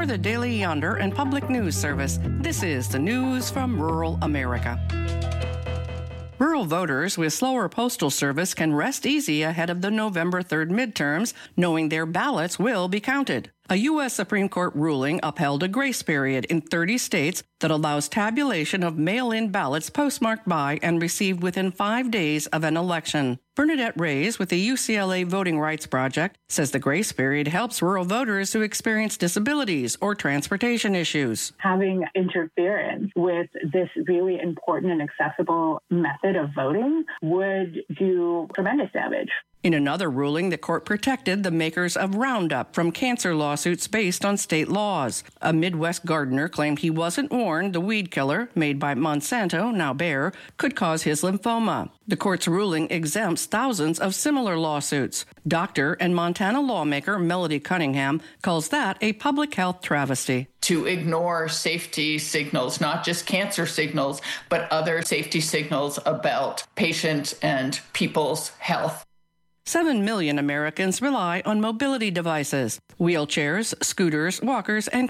the Daily Yonder and Public News Service. This is the news from rural America. Rural voters with slower postal service can rest easy ahead of the November 3rd midterms, knowing their ballots will be counted. A U.S. Supreme Court ruling upheld a grace period in 30 states that allows tabulation of mail-in ballots postmarked by and received within 5 days of an election. Bernadette Reyes with the UCLA Voting Rights Project says the grace period helps rural voters who experience disabilities or transportation issues. Having interference with this really important and accessible method of voting would do tremendous damage. In another ruling, the court protected the makers of Roundup from cancer lawsuits based on state laws. A Midwest gardener claimed he wasn't warned the weed killer, made by Monsanto, now Bayer, could cause his lymphoma. The court's ruling exempts thousands of similar lawsuits. Doctor and Montana lawmaker Melody Cunningham calls that a public health travesty. To ignore safety signals, not just cancer signals, but other safety signals about patient and people's health. 7 million Americans rely on mobility devices. Wheelchairs, scooters, walkers, and